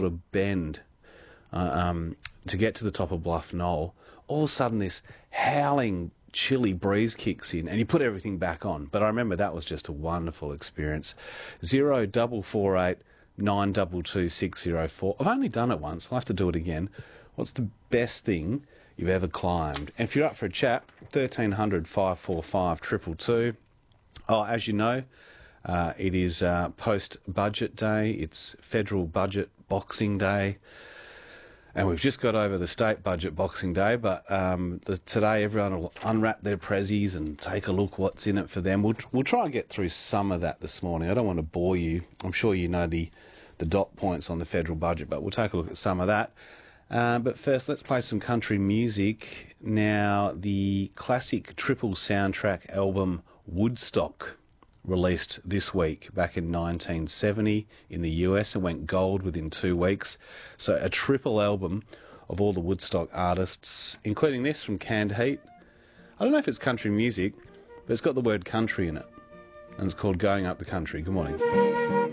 sort of bend to get to the top of Bluff Knoll, all of a sudden this howling, chilly breeze kicks in and you put everything back on. But I remember that was just a wonderful experience. 0448 922 604. I've only done it once. I'll have to do it again. What's the best thing you've ever climbed? And if you're up for a chat, 1300 545 222. Oh, as you know, it is post-budget day. It's federal budget Boxing Day. And we've just got over the state budget Boxing Day, but today everyone will unwrap their prezzies and take a look what's in it for them. We'll try and get through some of that this morning. I don't want to bore you. I'm sure you know the dot points on the federal budget, but we'll take a look at some of that. But first, let's play some country music. Now, the classic triple soundtrack album Woodstock released this week back in 1970 in the US and went gold within 2 weeks. So a triple album of all the Woodstock artists, including this from Canned Heat. I don't know if it's country music, but it's got the word country in it. And it's called Going Up the Country. Good morning.